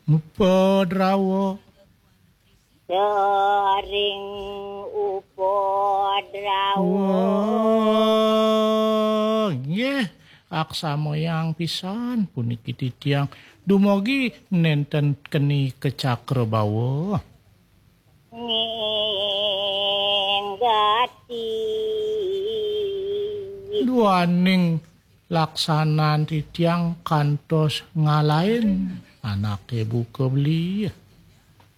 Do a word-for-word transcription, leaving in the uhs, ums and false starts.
Upadrawa sering upadrawa. Oh, nggih, aksamoyang pisan puniki titiang dumugi nenten keni Kecakrabawa. Nginggati Duaning laksanan titiang kantos ngalain anake buka beli.